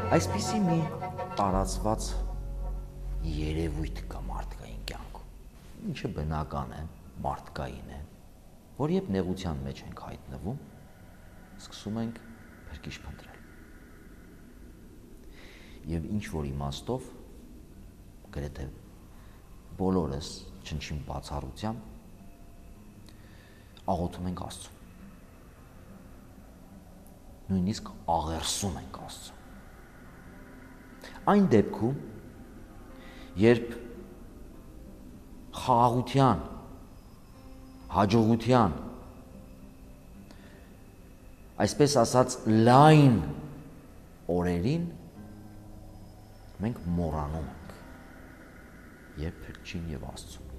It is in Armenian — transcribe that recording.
Այսպիսի մի տարածված երևույթ կա մարդկային կյանքում, ինչը բնական է, մարդկային է, որ երբ նեղության մեջ ենք հայտնվում, սկսում ենք փրկիչ փնտրել։ Եվ ինչ-որ իմաստով, գրեթե բոլորս չնչին բացառությամբ, աղոթում ենք Աստծուն։ Նույնիսկ աղերսում ենք Աստծուն։ Այն դեպքում, երբ խաղաղության, հաջողության, այսպես ասած լայն օրերին մենք մոռանում ենք և Փրկչին և Աստծուն։